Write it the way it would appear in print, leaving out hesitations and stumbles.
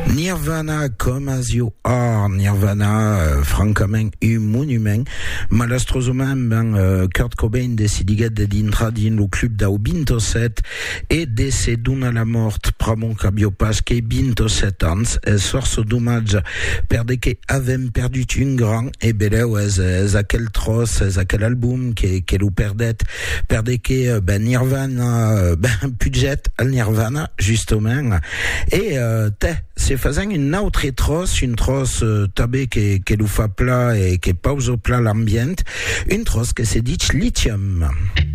Nirvana, Come As You Are, Nirvana, francament un monument. Malastrosament, Kurt Cobain decidiget d'intra din lo club da o 27 e decedun a la mort pramon cabio pas che 27 ans, e sorso dommage perde che avem perdut un grand e beleu es aquel tros, es aquel album che lo perde che Nirvana puget al Nirvana justement e se faisant une autre trosse, une trosse tabé que lo fa plat et que pause au plat l'ambient, une trosse que c'est dit lithium.